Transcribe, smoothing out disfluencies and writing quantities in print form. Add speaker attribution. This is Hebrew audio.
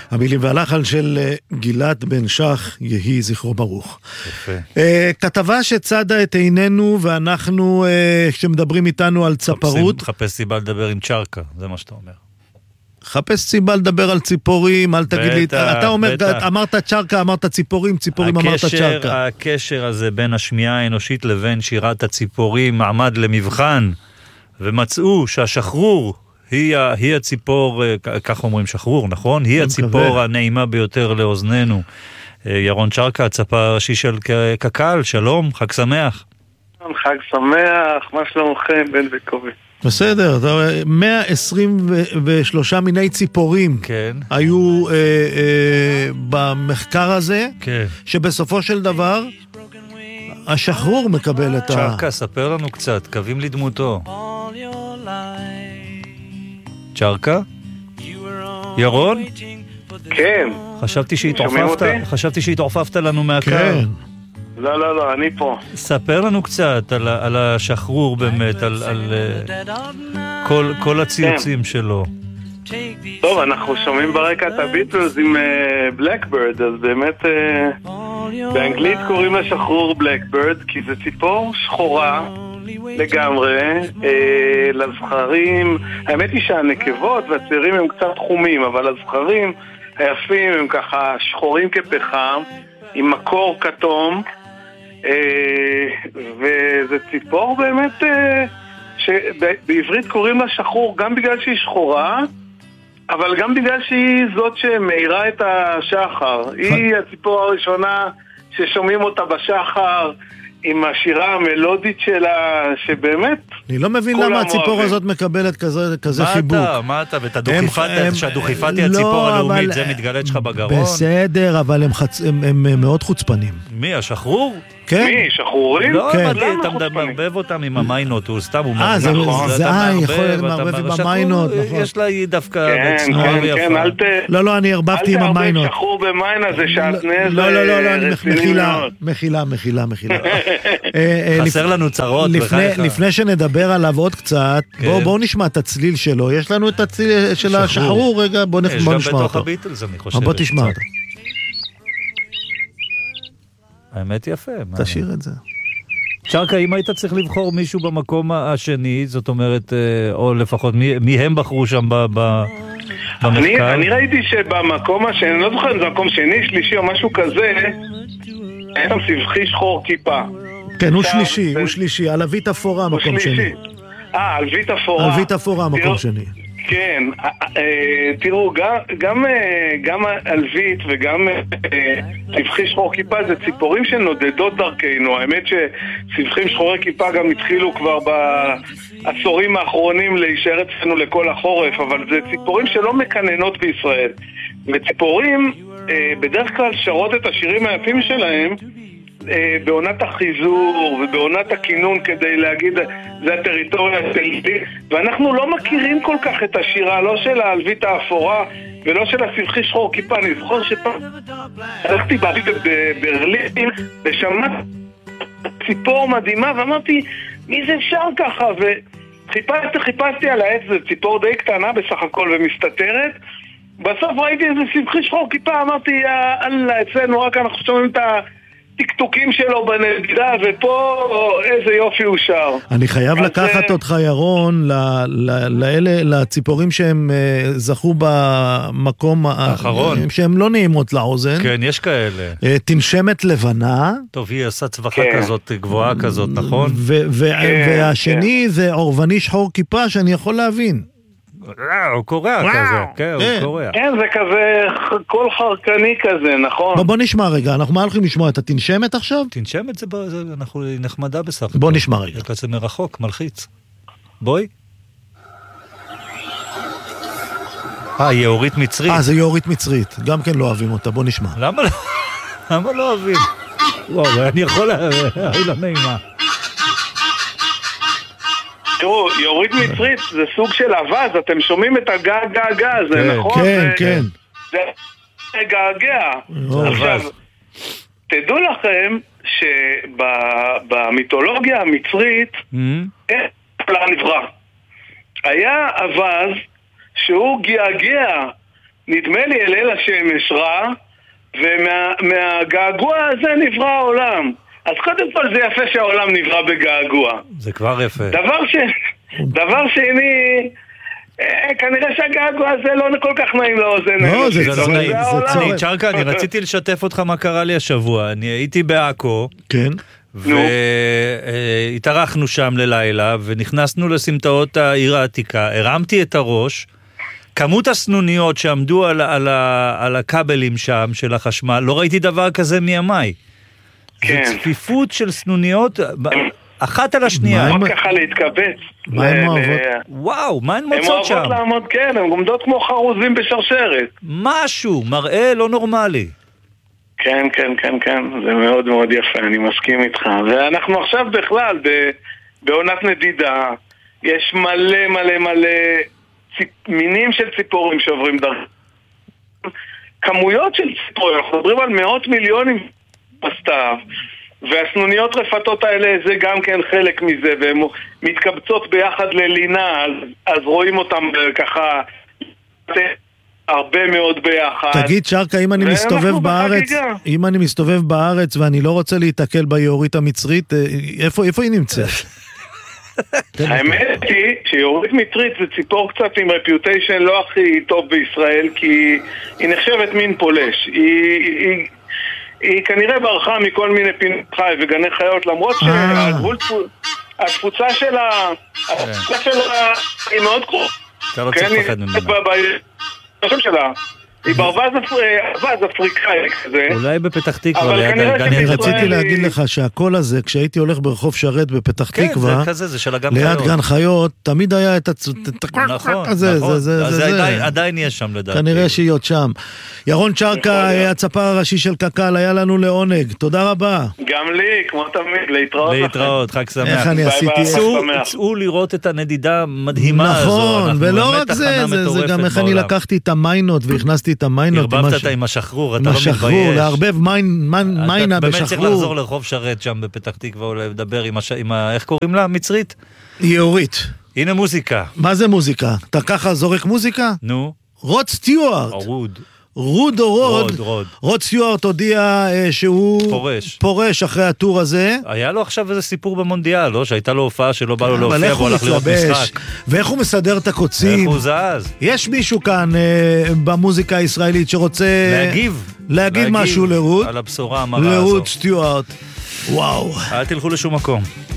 Speaker 1: המילים והלחן של גלעד בן שח, יהי זכרו ברוך.
Speaker 2: יפה.
Speaker 1: כתבה שצדה את עינינו, ואנחנו, כשמדברים איתנו על צפרות...
Speaker 2: חפש סיבה לדבר עם צ'רקה, זה מה שאתה אומר.
Speaker 1: חפש סיבה לדבר על ציפורים, אל תגיד לי, אתה אומר, אמרת צ'רקה, אמרת ציפורים, ציפורים אמרת צ'רקה.
Speaker 2: הקשר הזה בין השמיעה האנושית לבין שירת הציפורים עמד למבחן, ומצאו שהשחרור היא הציפור, כך אומרים שחרור, נכון? היא הציפור הנעימה ביותר לאוזננו. ירון צ'רקה, הצפה הראשי של קק"ל, שלום, חג שמח.
Speaker 3: חג שמח, מה שלומכם בן וקובי?
Speaker 1: בסדר, 123 מיני ציפורים היו במחקר הזה, שבסופו של דבר השחרור מקבל את
Speaker 2: צ'רקה, ספר לנו קצת, קווים לדמותו. צ'רקה? ירון?
Speaker 3: כן.
Speaker 2: חשבתי שהתעופפת לנו מהקו.
Speaker 1: כן.
Speaker 3: לא, אני פה.
Speaker 2: ספר לנו קצת על השחרור באמת, על כל הציוצים שלו.
Speaker 3: טוב, אנחנו שומעים ברקע את הביטלס עם בלקברד, אז באמת באנגלית קוראים לשחרור בלקברד, כי זה ציפור שחורה לגמרי, לזכרים, האמת היא שהנקבות והצעירים הם קצת חומים, אבל הזכרים היפים הם ככה שחורים כפחם, עם מקור כתום, וזה ציפור באמת שבעברית קוראים לה שחור גם בגלל שהיא שחורה, אבל גם בגלל שהיא זאת שמאירה את השחר. היא הציפור הראשונה ששומעים אותה בשחר, עם השירה המלודית שלה, שבאמת...
Speaker 1: אני לא מבין למה הציפור הזאת מקבלת כזה חיבוק.
Speaker 2: מה אתה? שהדוכיפת היא הציפור הלאומית, זה מתגלת שלך בגרון?
Speaker 1: בסדר, אבל הם מאוד חוצפנים.
Speaker 2: מי, השחרור?
Speaker 1: כן.
Speaker 3: מי, שחרורים?
Speaker 2: לא, אתה מערבב אותם עם המיינות, הוא סתם, הוא
Speaker 1: יכול להיות מערבב עם המיינות, נכון.
Speaker 2: יש לה דווקא צנועה ויפה.
Speaker 1: לא, אני ערבבתי עם המיינות.
Speaker 3: אל תערבב שחור במיינה, זה שעטנז
Speaker 1: מחילה.
Speaker 2: חסר לנו צרות.
Speaker 1: לפני שנדבר עליו עוד קצת, בואו נשמע את הצליל שלו. יש לנו את הצליל של השחרור, רגע, בואו נשמע אותו.
Speaker 2: יש גם בתוך הביטלס, אני חושב.
Speaker 1: בוא תשמע אותו.
Speaker 2: האמת יפה.
Speaker 1: תשאיר את זה.
Speaker 2: צ'רקה, אם היית צריך לבחור מישהו במקום השני, זאת אומרת, או לפחות מי הם בחרו שם במחקר?
Speaker 3: אני ראיתי שבמקום השני, אני לא זוכר אם זה מקום שני, שלישי או משהו כזה, היה שם סבכי שחור כיפה.
Speaker 1: כן, הוא שלישי, אלווית אפורה מקום שני.
Speaker 3: אלווית אפורה
Speaker 1: מקום שני.
Speaker 3: כן, תראו, גם אלווית וגם סבכי שחור כיפה זה ציפורים שנודדות דרכנו. האמת שסבכים שחורי כיפה גם התחילו כבר בעשורים האחרונים להישאר אצלנו לכל החורף, אבל זה ציפורים שלא מקננות בישראל. וציפורים בדרך כלל שרות את השירים היפים שלהם בעונת החיזור ובעונת הכינון, כדי להגיד זה הטריטוריה שלי, ואנחנו לא מכירים כל כך את השירה, לא של האלווית האפורה ולא של הסבכי שחור כיפה. אני זוכר שפעם הלכתי בברלין ושמעתי ציפור מדהימה ואמרתי מי זה שר ככה, וחיפשתי על העץ, זה ציפור די קטנה בסך הכל ומסתתרת. בסוף ראיתי איזה סבכי שחור כיפה, אמרתי אללה, אצלנו רק אנחנו שומעים את הטיקטוקים שלו בנדידה, ופה איזה יופי הוא שר.
Speaker 1: אני חייב לקחת אותך ירון לציפורים שהם זכו במקום האחרון, שהם לא נעימות לאוזן.
Speaker 2: כן, יש כאלה.
Speaker 1: תנשמת לבנה.
Speaker 2: טוב, היא עושה צבחה כזאת, גבוהה כזאת, נכון?
Speaker 1: והשני זה עורבני שחור כיפה שאני יכול להבין.
Speaker 2: הוא קורע כזה, כן, הוא קורע.
Speaker 3: כן, זה כזה קול חרקני כזה, נכון?
Speaker 1: בוא נשמע רגע, אנחנו מה הולכים לשמוע את התנשמת עכשיו?
Speaker 2: תנשמת זה נחמדה בסך.
Speaker 1: בוא נשמע רגע.
Speaker 2: זה כזה מרחוק, מלחיץ. בואי. היא אורית מצרית.
Speaker 1: זה יאורית מצרית, גם כן לא אוהבים אותה, בוא נשמע.
Speaker 2: למה לא אוהבים? וואו, אני יכול להגיד לה נעימה.
Speaker 3: תראו, יאורית מצרית זה סוג של אבז, אתם שומעים את הגעגע הזה, נכון?
Speaker 1: כן.
Speaker 3: זה געגע. עכשיו, תדעו לכם שבמיתולוגיה המצרית איך נברא. היה אבז שהוא געגע נדמה לי אל השמש רע, ומהגעגוע הזה נברא העולם. אז קודם כל זה יפה שהעולם נברא בגעגוע.
Speaker 2: זה כבר יפה.
Speaker 3: דבר שני, כנראה שהגעגוע הזה לא כל כך נעים לאוזן.
Speaker 1: לא, זה
Speaker 2: לא נעים. צ'רקה, אני רציתי לשתף אותך מה קרה לי השבוע. אני הייתי בעכו.
Speaker 1: כן.
Speaker 2: והתארחנו שם ללילה, ונכנסנו לסמטאות העיר העתיקה. הרמתי את הראש. כמות הסנוניות שעמדו על הכבלים שם של החשמל, לא ראיתי דבר כזה מימיי.
Speaker 3: כן.
Speaker 2: זה צפיפות של סנוניות, אחת על השנייה.
Speaker 3: מה ככה להתקבץ?
Speaker 1: מה הן אוהבות?
Speaker 2: וואו, מה הן מוצאות שם?
Speaker 3: הן אוהבות לעמוד, כן, הן עומדות כמו חרוזים בשרשרת.
Speaker 2: משהו, מראה לא נורמלי.
Speaker 3: כן, כן, כן, כן, זה מאוד מאוד יפה, אני מסכים איתך. ואנחנו עכשיו בכלל, בעונת נדידה, יש מלא מלא מלא מינים של ציפורים שעוברים דרך. כמויות של ציפורים, אנחנו מדברים על מאות מיליונים בסתיו, והסנוניות רפתות האלה זה גם כן חלק מזה, והן מתקבצות ביחד ללינה, אז רואים אותם ככה הרבה מאוד ביחד.
Speaker 1: תגיד שרקה, אם אני מסתובב בארץ ואני לא רוצה להתקל ביורית המצרית, איפה היא נמצאת?
Speaker 3: האמת היא שיורית מצרית זה ציפור קצת עם רפיוטיישן לא הכי טוב בישראל, כי היא נחשבת מין פולש. היא כנראה ברחה מכל מיני פינות חי וגני חיות, למרות שהתפוצה שלה היא מאוד קרובה.
Speaker 2: אתה לא צריך לפחד ממנה.
Speaker 3: השם שלה היא ברווז אפריקאי כזה.
Speaker 2: אולי בפתח תקווה.
Speaker 1: אני רציתי להגיד לך שהקול הזה, כשהייתי הולך ברחוב שרת בפתח תקווה, ליד גן חיות, תמיד היה את
Speaker 2: נכון, אז עדיין יש שם לדעתי.
Speaker 1: כנראה שהיות שם. ירון צ'רקה, הצפר הראשי של קק"ל, היה לנו לעונג. תודה רבה.
Speaker 3: גם לי, כמו תמיד, להתראות.
Speaker 2: חג שמח.
Speaker 1: איך אני עשיתי?
Speaker 2: צאו לראות את הנדידה מדהימה הזו.
Speaker 1: נכון, ולא רק זה גם איך אני לקחתי את המיינות והכנסתי את המיינות.
Speaker 2: הרבבת אותה עם השחרור, אתה לא מתבייש.
Speaker 1: להרבב מיינה בשחרור.
Speaker 2: באמת צריך לחזור לרחוב שרת שם בפתח תקווה, ולדבר עם איך קוראים לה? מצרית?
Speaker 1: יורית.
Speaker 2: הנה מוזיקה.
Speaker 1: מה זה מוזיקה? אתה ככה זורק מוזיקה?
Speaker 2: נו.
Speaker 1: רוד סטיוארט. רוד. רוד סטיוארט הודיע שהוא פורש אחרי הטור הזה.
Speaker 2: היה לו עכשיו איזה סיפור במונדיאל, לא? שהייתה לו הופעה שלא בא לו להופיע, והוא הלך לראות משחק.
Speaker 1: ואיך הוא מסדר את הקוצים?
Speaker 2: איך הוא זז?
Speaker 1: יש מישהו כאן במוזיקה הישראלית שרוצה להגיד משהו לרוד?
Speaker 2: על הבשורה המרה הזו.
Speaker 1: לרוד סטיוארט. וואו.
Speaker 2: אל תלכו לשום מקום.